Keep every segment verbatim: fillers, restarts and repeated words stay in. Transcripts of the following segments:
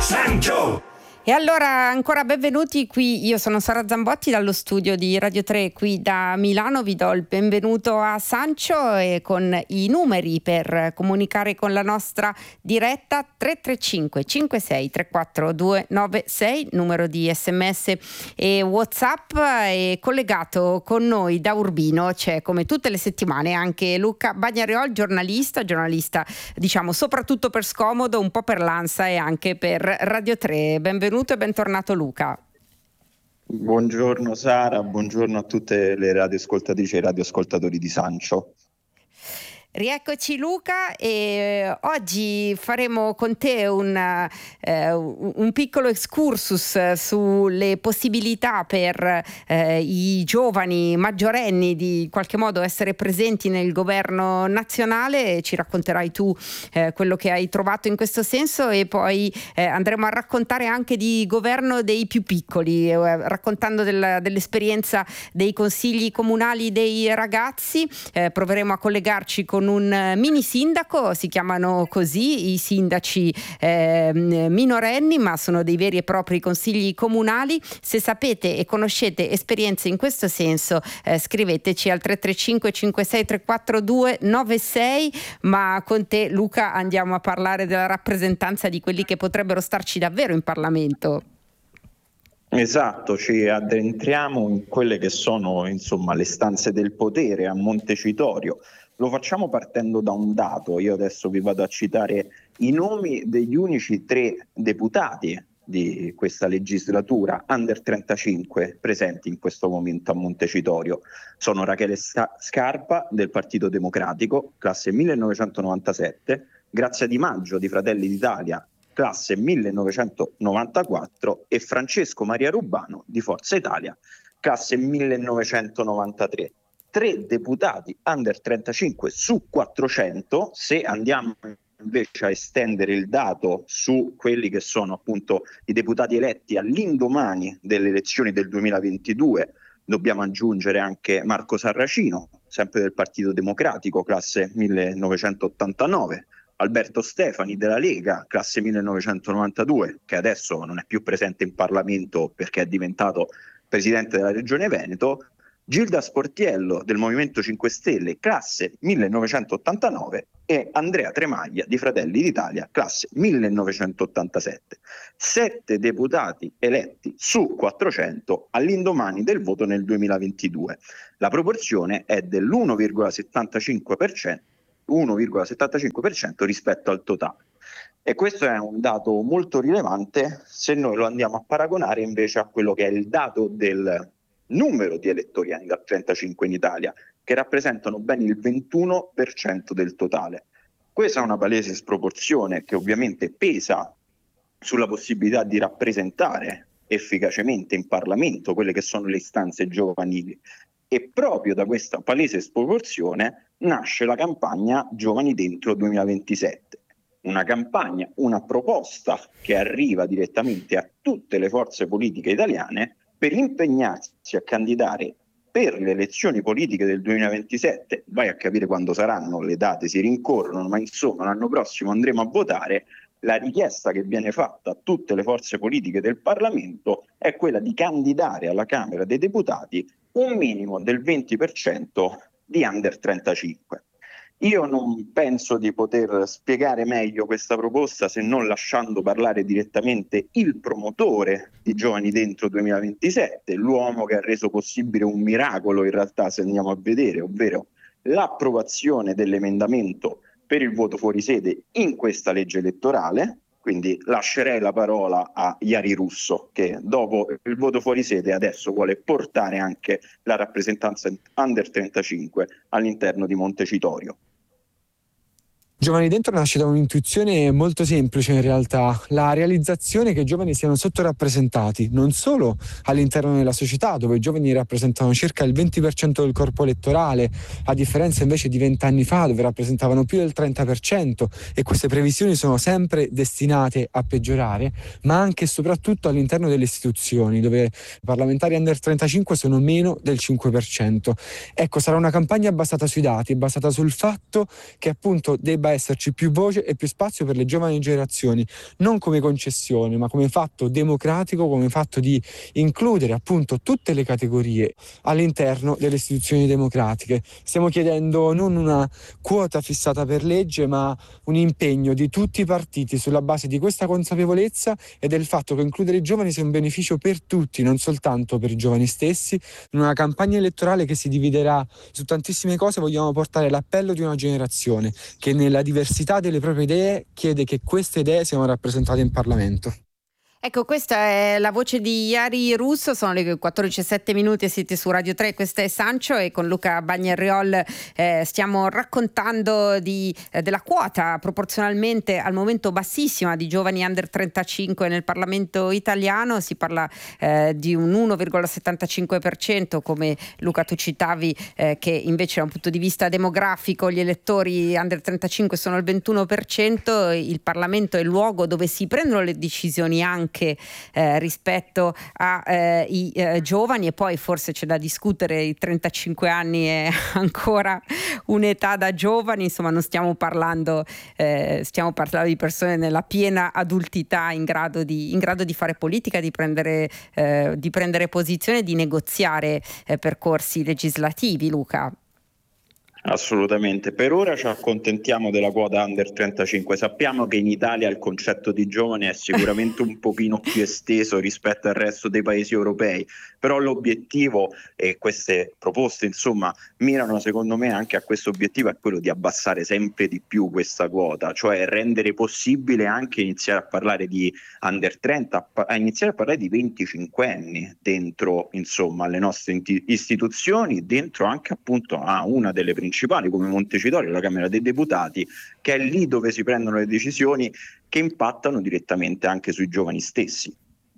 Sancho! E allora ancora benvenuti qui, io sono Sara Zambotti dallo studio di Radio tre qui da Milano, vi do il benvenuto a Sancho e con i numeri per comunicare con la nostra diretta tre tre cinque cinque sei tre quattro due nove sei, numero di sms e WhatsApp, e collegato con noi da Urbino c'è come tutte le settimane anche Luca Bagnariol, giornalista, giornalista diciamo soprattutto per scomodo, un po' per l'ANSA e anche per Radio tre. Benvenuto. Benvenuto e bentornato Luca. Buongiorno Sara, buongiorno a tutte le radioascoltatrici e radioascoltatori di Sancho. Rieccoci Luca, e oggi faremo con te un, eh, un piccolo excursus sulle possibilità per eh, i giovani maggiorenni di in qualche modo essere presenti nel governo nazionale. Ci racconterai tu eh, quello che hai trovato in questo senso, e poi eh, andremo a raccontare anche di governo dei più piccoli, eh, raccontando del, dell'esperienza dei consigli comunali dei ragazzi. Eh, proveremo a collegarci con un mini sindaco, si chiamano così i sindaci eh, minorenni, ma sono dei veri e propri consigli comunali. Se sapete e conoscete esperienze in questo senso, eh, scriveteci al tre tre cinque cinque sei tre quattro due nove sei. Ma con te Luca andiamo a parlare della rappresentanza di quelli che potrebbero starci davvero in Parlamento. Esatto, ci addentriamo in quelle che sono insomma le stanze del potere a Montecitorio. Lo facciamo partendo da un dato. Io adesso vi vado a citare i nomi degli unici tre deputati di questa legislatura under trentacinque presenti in questo momento a Montecitorio. Sono Rachele Scarpa del Partito Democratico, classe millenovecentonovantasette, Grazia Di Maggio di Fratelli d'Italia, classe millenovecentonovantaquattro, e Francesco Maria Rubano di Forza Italia, classe millenovecentonovantatré. Tre deputati under trentacinque su quattrocento. Se andiamo invece a estendere il dato su quelli che sono appunto i deputati eletti all'indomani delle elezioni del duemilaventidue, dobbiamo aggiungere anche Marco Sarracino, sempre del Partito Democratico, classe millenovecentottantanove, Alberto Stefani della Lega, classe millenovecentonovantadue, che adesso non è più presente in Parlamento perché è diventato presidente della Regione Veneto, Gilda Sportiello del Movimento cinque Stelle, classe millenovecentottantanove, e Andrea Tremaglia di Fratelli d'Italia, classe millenovecentottantasette. Sette deputati eletti su quattrocento all'indomani del voto nel duemilaventidue. La proporzione è dell'uno virgola settantacinque per cento, uno virgola settantacinque per cento rispetto al totale. E questo è un dato molto rilevante se noi lo andiamo a paragonare invece a quello che è il dato del numero di elettori under trentacinque in Italia, che rappresentano ben il ventuno per cento del totale. Questa è una palese sproporzione che ovviamente pesa sulla possibilità di rappresentare efficacemente in Parlamento quelle che sono le istanze giovanili, e proprio da questa palese sproporzione nasce la campagna Giovani Dentro duemilaventisette. Una campagna, una proposta che arriva direttamente a tutte le forze politiche italiane per impegnarsi a candidare per le elezioni politiche del duemilaventisette, vai a capire quando saranno, le date si rincorrono, ma insomma l'anno prossimo andremo a votare. La richiesta che viene fatta a tutte le forze politiche del Parlamento è quella di candidare alla Camera dei Deputati un minimo del venti per cento di under trentacinque. Io non penso di poter spiegare meglio questa proposta se non lasciando parlare direttamente il promotore di Giovani Dentro duemilaventisette, l'uomo che ha reso possibile un miracolo in realtà, se andiamo a vedere, ovvero l'approvazione dell'emendamento per il voto fuori sede in questa legge elettorale. Quindi lascerei la parola a Iari Russo, che dopo il voto fuori sede adesso vuole portare anche la rappresentanza under trentacinque all'interno di Montecitorio. Giovani Dentro nasce da un'intuizione molto semplice in realtà, la realizzazione che i giovani siano sottorappresentati, non solo all'interno della società, dove i giovani rappresentano circa il venti per cento del corpo elettorale, a differenza invece di vent'anni fa dove rappresentavano più del trenta per cento, e queste previsioni sono sempre destinate a peggiorare, ma anche e soprattutto all'interno delle istituzioni, dove i parlamentari under trentacinque sono meno del cinque per cento. Ecco, sarà una campagna basata sui dati, basata sul fatto che appunto debba esserci più voce e più spazio per le giovani generazioni, non come concessione, ma come fatto democratico, come fatto di includere appunto tutte le categorie all'interno delle istituzioni democratiche. Stiamo chiedendo non una quota fissata per legge, ma un impegno di tutti i partiti sulla base di questa consapevolezza e del fatto che includere i giovani sia un beneficio per tutti, non soltanto per i giovani stessi. In una campagna elettorale che si dividerà su tantissime cose vogliamo portare l'appello di una generazione che nella diversità delle proprie idee chiede che queste idee siano rappresentate in Parlamento. Ecco, questa è la voce di Jari Russo, sono le quattordici e sette minuti e siete su Radio tre, questa è Sancio e con Luca Bagneriol eh, stiamo raccontando di, eh, della quota proporzionalmente al momento bassissima di giovani under trentacinque nel Parlamento italiano. Si parla eh, di un uno virgola settantacinque per cento, come Luca tu citavi, eh, che invece da un punto di vista demografico gli elettori under trentacinque sono il ventuno per cento. Il Parlamento è il luogo dove si prendono le decisioni anche Anche, eh, rispetto ai eh, eh, giovani, e poi forse c'è da discutere, i trentacinque anni è ancora un'età da giovani, insomma non stiamo parlando eh, stiamo parlando di persone nella piena adultità in grado di, in grado di fare politica, di prendere, eh, di prendere posizione, di negoziare eh, percorsi legislativi. Luca. Assolutamente, per ora ci accontentiamo della quota under trentacinque. Sappiamo che in Italia il concetto di giovane è sicuramente un pochino più esteso rispetto al resto dei paesi europei, però l'obiettivo e queste proposte insomma mirano secondo me anche a questo obiettivo, è quello di abbassare sempre di più questa quota, cioè rendere possibile anche iniziare a parlare di under trenta, a iniziare a parlare di venticinquenni dentro insomma le nostre istituzioni, dentro anche appunto a una delle principali come Montecitorio, la Camera dei Deputati, che è lì dove si prendono le decisioni che impattano direttamente anche sui giovani stessi.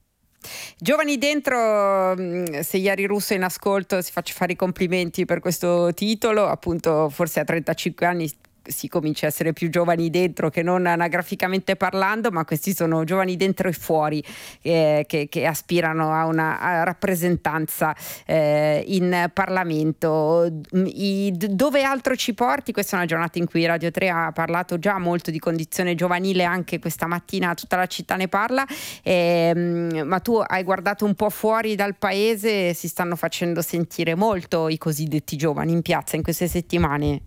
Giovani dentro, se Jari Russo è in ascolto si faccia fare i complimenti per questo titolo, appunto forse a trentacinque anni si comincia a essere più giovani dentro che non anagraficamente parlando, ma questi sono giovani dentro e fuori eh, che, che aspirano a una a rappresentanza eh, in Parlamento. I, dove altro ci porti? Questa è una giornata in cui Radio tre ha parlato già molto di condizione giovanile, anche questa mattina tutta la città ne parla, eh, ma tu hai guardato un po' fuori dal paese, si stanno facendo sentire molto i cosiddetti giovani in piazza in queste settimane.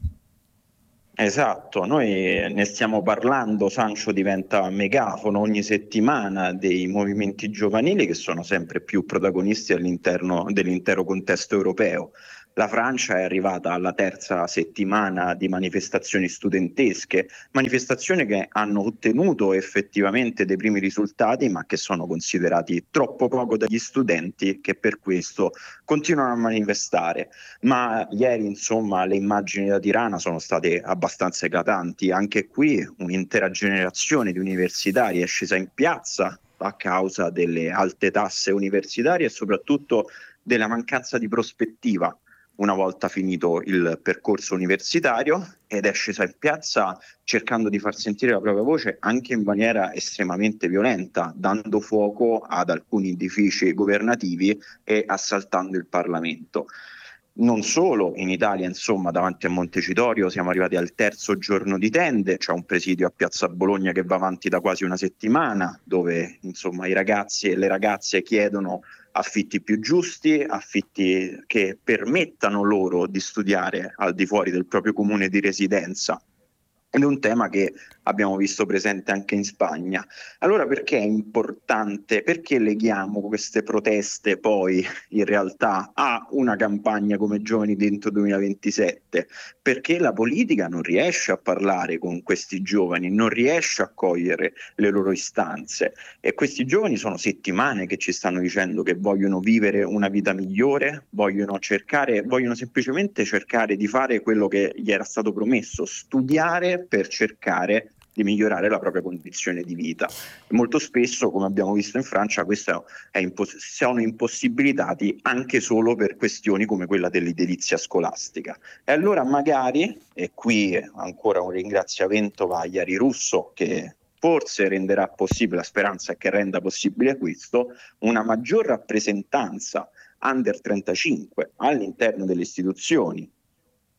Esatto, noi ne stiamo parlando, Sancio diventa megafono ogni settimana dei movimenti giovanili che sono sempre più protagonisti all'interno dell'intero contesto europeo. La Francia è arrivata alla terza settimana di manifestazioni studentesche, manifestazioni che hanno ottenuto effettivamente dei primi risultati, ma che sono considerati troppo poco dagli studenti, che per questo continuano a manifestare. Ma ieri, insomma, le immagini da Tirana sono state abbastanza eclatanti. Anche qui un'intera generazione di universitari è scesa in piazza a causa delle alte tasse universitarie e soprattutto della mancanza di prospettiva una volta finito il percorso universitario, ed è scesa in piazza cercando di far sentire la propria voce anche in maniera estremamente violenta, dando fuoco ad alcuni edifici governativi e assaltando il Parlamento. Non solo in Italia, insomma, davanti a Montecitorio siamo arrivati al terzo giorno di tende, c'è un presidio a Piazza Bologna che va avanti da quasi una settimana, dove insomma i ragazzi e le ragazze chiedono affitti più giusti, affitti che permettano loro di studiare al di fuori del proprio comune di residenza. Ed è un tema che abbiamo visto presente anche in Spagna. Allora perché è importante? Perché leghiamo queste proteste poi in realtà a una campagna come Giovani Dentro duemilaventisette? Perché la politica non riesce a parlare con questi giovani, non riesce a cogliere le loro istanze, e questi giovani sono settimane che ci stanno dicendo che vogliono vivere una vita migliore, vogliono cercare, vogliono semplicemente cercare di fare quello che gli era stato promesso, studiare per cercare di migliorare la propria condizione di vita. E molto spesso, come abbiamo visto in Francia, questo è impos- sono impossibilitati anche solo per questioni come quella dell'edilizia scolastica. E allora magari, e qui ancora un ringraziamento va a Jari Russo, che forse renderà possibile, la speranza è che renda possibile questo, una maggior rappresentanza under trentacinque all'interno delle istituzioni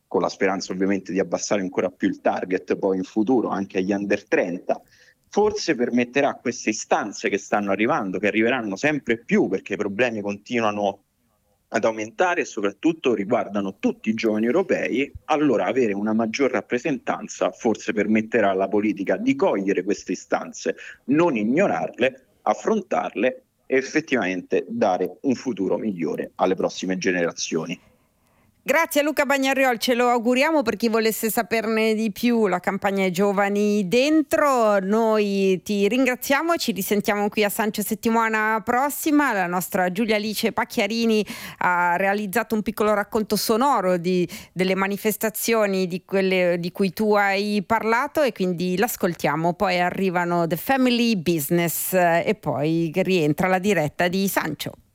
con la speranza ovviamente di abbassare ancora più il target poi in futuro anche agli under trenta, forse permetterà a queste istanze che stanno arrivando, che arriveranno sempre più perché i problemi continuano ad aumentare e soprattutto riguardano tutti i giovani europei, allora avere una maggior rappresentanza forse permetterà alla politica di cogliere queste istanze, non ignorarle, affrontarle e effettivamente dare un futuro migliore alle prossime generazioni. Grazie a Luca Bagnariol, ce lo auguriamo. Per chi volesse saperne di più, la campagna I Giovani Dentro. Noi ti ringraziamo, ci risentiamo qui a Sancio settimana prossima. La nostra Giulia Alice Pacchiarini ha realizzato un piccolo racconto sonoro di, delle manifestazioni di quelle di cui tu hai parlato e quindi l'ascoltiamo. Poi arrivano The Family Business e poi rientra la diretta di Sancio.